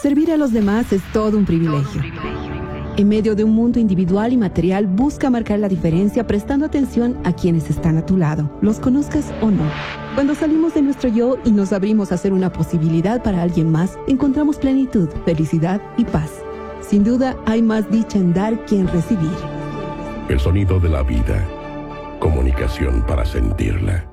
Servir a los demás es todo un privilegio. En medio de un mundo individual y material, busca marcar la diferencia prestando atención a quienes están a tu lado, los conozcas o no. Cuando salimos de nuestro yo y nos abrimos a ser una posibilidad para alguien más, encontramos plenitud, felicidad y paz. Sin duda, hay más dicha en dar que en recibir. El sonido de la vida. Comunicación para sentirla.